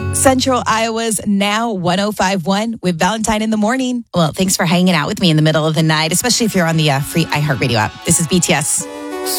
Central Iowa's Now 105.1 with Valentine in the morning. Well, thanks for hanging out with me in the middle of the night, especially if you're on the free iHeartRadio app. This is BTS.